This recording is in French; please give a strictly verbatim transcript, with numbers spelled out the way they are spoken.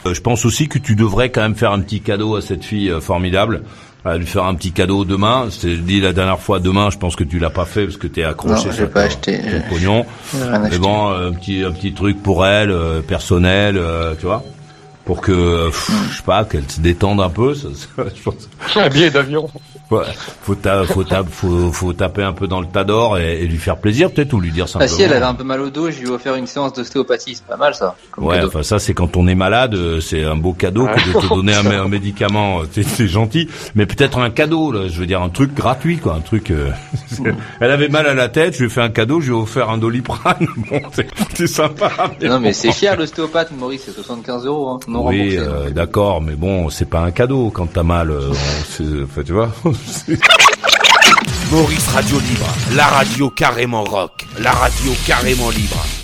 Euh, je pense aussi que tu devrais quand même faire un petit cadeau à cette fille euh, formidable. À lui faire un petit cadeau demain. Je t'ai dit la dernière fois demain, je pense que tu l'as pas fait parce que t'es accroché non, sur pas ton, acheté, ton j'ai, pognon. J'ai rien acheté. Mais bon, un petit un petit truc pour elle, euh, personnel, euh, tu vois, pour que euh, pff, je sais pas, qu'elle se détende un peu. Ça, ça, je pense. Un billet d'avion. Ouais, faut, ta, faut, ta, faut, faut taper un peu dans le tas d'or et, et lui faire plaisir peut-être ou lui dire simplement. Ah si, elle avait un peu mal au dos, je lui ai offert une séance d'ostéopathie, c'est pas mal ça. Comme ouais, cadeau. enfin ça c'est quand on est malade, c'est un beau cadeau que de te donner un, un médicament, c'est, c'est gentil, mais peut-être un cadeau, là, je veux dire un truc gratuit quoi, un truc. Euh, elle avait mal à la tête, je lui ai fait un cadeau, je lui ai offert un Doliprane, bon c'est, c'est sympa. Mais non bon. mais c'est cher l'ostéopathe, Maurice, c'est soixante-quinze euros, hein, non oui, remboursé. euh, d'accord, mais bon c'est pas un cadeau quand t'as mal, euh, c'est, enfin, tu vois. Maurice Radio Libre, la radio carrément rock, la radio carrément libre.